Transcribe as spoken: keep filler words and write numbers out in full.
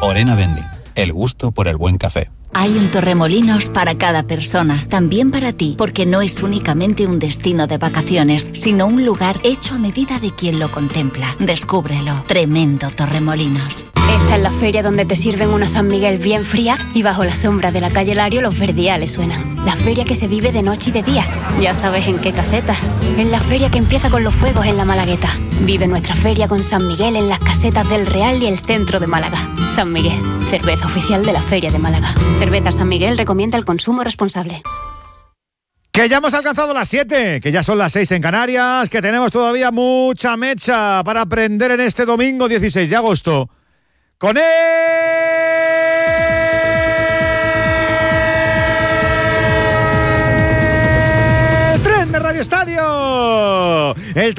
Orena Vending, el gusto por el buen café. Hay un Torremolinos para cada persona, también para ti, porque no es únicamente un destino de vacaciones, sino un lugar hecho a medida de quien lo contempla. Descúbrelo. Tremendo Torremolinos. Esta es la feria donde te sirven una San Miguel bien fría y bajo la sombra de la calle Lario los verdiales suenan. La feria que se vive de noche y de día. Ya sabes en qué caseta. Es la feria que empieza con los fuegos en la Malagueta. Vive nuestra feria con San Miguel en las casetas del Real y el centro de Málaga. San Miguel, cerveza oficial de la Feria de Málaga. Cerveza San Miguel recomienda el consumo responsable. Que ya hemos alcanzado las siete, que ya son las seis en Canarias, que tenemos todavía mucha mecha para aprender en este domingo dieciséis de agosto. Con el tren de Radio Estadio. El